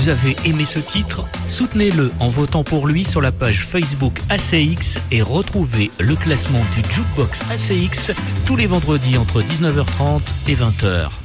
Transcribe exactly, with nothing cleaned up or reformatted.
Vous avez aimé ce titre? Soutenez-le en votant pour lui sur la page Facebook A C X et retrouvez le classement du Jukebox A C X tous les vendredis entre dix-neuf heures trente et vingt heures.